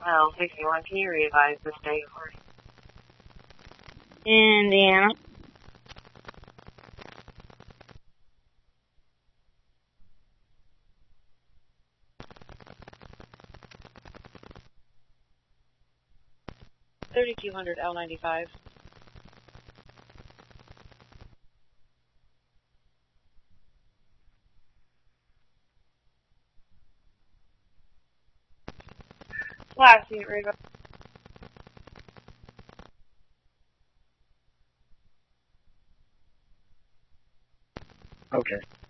61, can you revise the state for me? Indiana. $3,200 L95. Last unit revise. Okay.